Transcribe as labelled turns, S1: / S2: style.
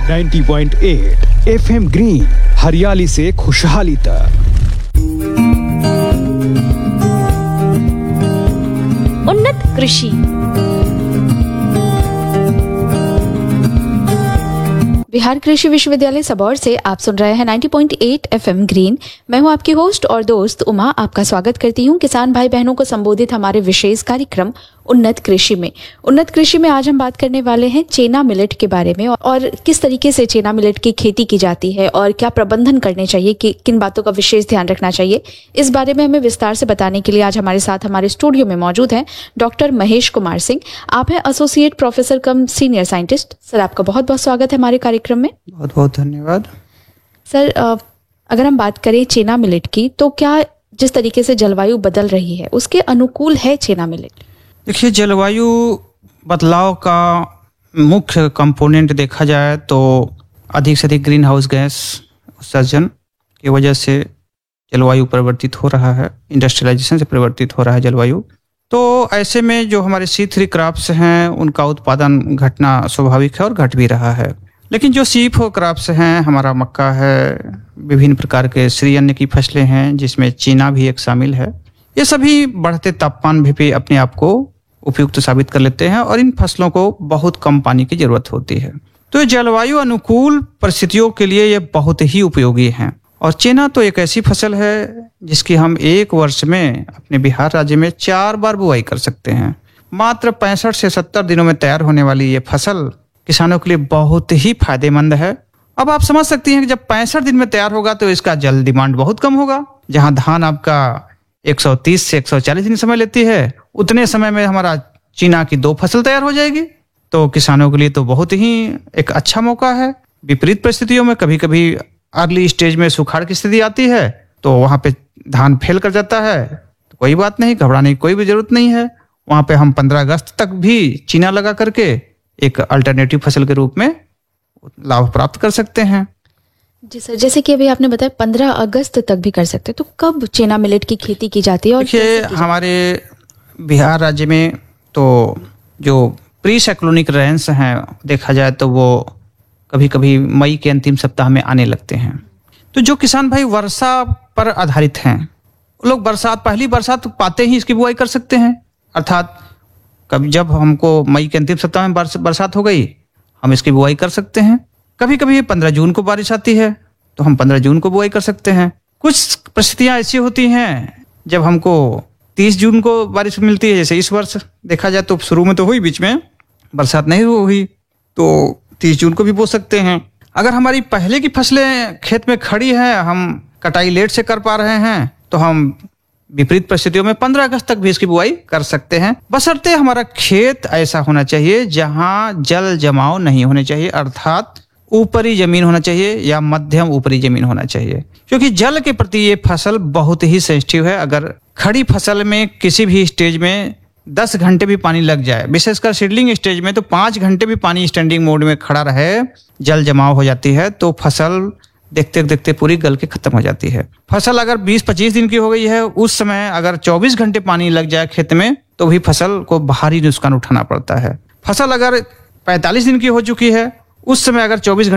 S1: 90.8 FM green, हरियाली से खुशहाली तक।
S2: उन्नत कृषि। बिहार कृषि विश्वविद्यालय सबौर से आप सुन रहे हैं 90.8 FM ग्रीन। मैं हूं आपकी होस्ट और दोस्त उमा। आपका स्वागत करती हूं किसान भाई बहनों को संबोधित हमारे विशेष कार्यक्रम उन्नत कृषि में। उन्नत कृषि में आज हम बात करने वाले हैं चेना मिलेट के बारे में और किस तरीके से चेना मिलेट की खेती की जाती है और क्या प्रबंधन करने चाहिए, कि किन बातों का विशेष ध्यान रखना चाहिए। इस बारे में हमें विस्तार से बताने के लिए आज हमारे साथ हमारे स्टूडियो में मौजूद हैं डॉक्टर महेश कुमार सिंह। आप हैं एसोसिएट प्रोफेसर कम सीनियर साइंटिस्ट। सर, आपका बहुत बहुत स्वागत है हमारे कार्यक्रम में।
S3: बहुत बहुत धन्यवाद।
S2: सर, अगर हम बात करें चेना मिलेट की, तो क्या जिस तरीके से जलवायु बदल रही है उसके अनुकूल है चेना मिलेट?
S3: देखिए, जलवायु बदलाव का मुख्य कंपोनेंट देखा जाए तो अधिक से अधिक ग्रीन हाउस गैस उत्सर्जन की वजह से जलवायु परिवर्तित हो रहा है, इंडस्ट्रियलाइजेशन से परिवर्तित हो रहा है जलवायु। तो ऐसे में जो हमारे C3 क्रॉप्स हैं उनका उत्पादन घटना स्वाभाविक है और घट भी रहा है। लेकिन जो C4 क्रॉप्स हैं, हमारा मक्का है, विभिन्न प्रकार के श्री अन्न की फसलें हैं जिसमें चीना भी एक शामिल है, ये सभी बढ़ते तापमान भी अपने आप को उपयुक्त साबित कर लेते हैं और इन फसलों को बहुत कम पानी की जरूरत होती है। तो जलवायु अनुकूल परिस्थितियों के लिए ये बहुत ही उपयोगी हैं। और चेना तो एक ऐसी फसल है जिसकी हम एक वर्ष में अपने बिहार राज्य में 4 बार बुआई कर सकते हैं। मात्र 65 से 70 दिनों में तैयार होने वाली ये फसल किसानों के लिए बहुत ही फायदेमंद है। अब आप समझ सकती हैं कि जब 65 दिन में तैयार होगा तो इसका जल डिमांड बहुत कम होगा। जहां धान आपका 130 से 140 दिन समय लेती है, उतने समय में हमारा चीना की 2 फसल तैयार हो जाएगी। तो किसानों के लिए तो बहुत ही एक अच्छा मौका है। विपरीत परिस्थितियों में कभी कभी अर्ली स्टेज में सुखाड़ की स्थिति आती है तो वहां पे धान फेल कर जाता है, तो कोई बात नहीं, घबराने की कोई भी जरूरत नहीं है। वहां पे हम 15 अगस्त तक भी चीना लगा करके एक अल्टरनेटिव फसल के रूप में लाभ प्राप्त कर सकते हैं।
S2: जी सर, जैसे कि अभी आपने बताया 15 अगस्त तक भी कर सकते हैं, तो कब चेना मिलेट की खेती की जाती है? और
S3: देखिए, हमारे बिहार राज्य में तो जो प्री साइक्लोनिक रेंस हैं देखा जाए तो वो कभी कभी मई के अंतिम सप्ताह में आने लगते हैं। तो जो किसान भाई वर्षा पर आधारित हैं वो लोग पहली बरसात पाते ही इसकी बुआई कर सकते हैं। अर्थात कभी जब हमको मई के अंतिम सप्ताह में बरसात हो गई, हम इसकी बुआई कर सकते हैं। कभी कभी 15 जून को बारिश आती है तो हम 15 जून को बुआई कर सकते हैं। कुछ परिस्थितियां ऐसी होती हैं जब हमको 30 जून को बारिश मिलती है, जैसे इस वर्ष देखा जाए तो शुरू में तो हुई, बीच में बरसात नहीं हुई, तो 30 जून को भी बो सकते हैं। अगर हमारी पहले की फसलें खेत में खड़ी हैं, हम कटाई लेट से कर पा रहे हैं, तो हम विपरीत परिस्थितियों में 15 अगस्त तक भी इसकी बुआई कर सकते हैं। बशर्ते हमारा खेत ऐसा होना चाहिए जहां जल जमाव नहीं होने चाहिए, अर्थात ऊपरी जमीन होना चाहिए या मध्यम ऊपरी जमीन होना चाहिए, क्योंकि जल के प्रति ये फसल बहुत ही सेंसिटिव है। अगर खड़ी फसल में किसी भी स्टेज में 10 घंटे भी पानी लग जाए, विशेषकर सीडलिंग स्टेज में तो 5 घंटे भी पानी स्टैंडिंग मोड में खड़ा रहे, जल जमाव हो जाती है तो फसल देखते देखते पूरी गल के खत्म हो जाती है। फसल अगर 20-25 दिन की हो गई है, उस समय अगर 24 घंटे पानी लग जाए खेत में तो भी फसल को भारी नुकसान उठाना पड़ता है। फसल अगर 45 दिन की हो चुकी है, उस समय अगर 24